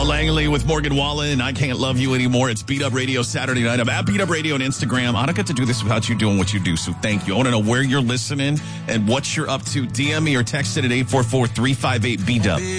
Paula Langley with Morgan Wallen. I Can't Love You Anymore. It's Beat Up Radio Saturday night. I'm at Beat Up Radio on Instagram. I don't get to do this without you doing what you do, so thank you. I want to know where you're listening and what you're up to. DM me or text it at 844-358-BDUB.